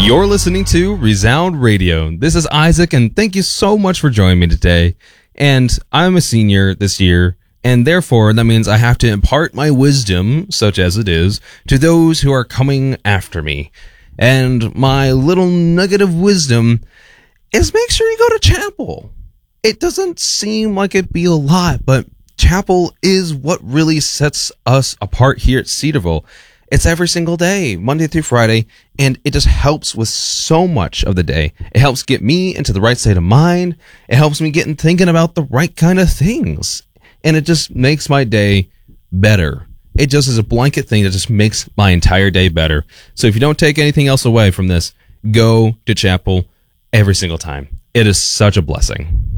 You're listening to Resound Radio. This is Isaac, and thank you so much for joining me today. And I'm a senior this year, and therefore that means I have to impart my wisdom, such as it is, to those who are coming after me. And my little nugget of wisdom is make sure you go to chapel. It doesn't seem like it'd be a lot, but chapel is what really sets us apart here at Cedarville. It's every single day, Monday through Friday, and it just helps with so much of the day. It helps get me into the right state of mind. It helps me get in thinking about the right kind of things. And it just makes my day better. It just is a blanket thing that just makes my entire day better. So if you don't take anything else away from this, go to chapel every single time. It is such a blessing.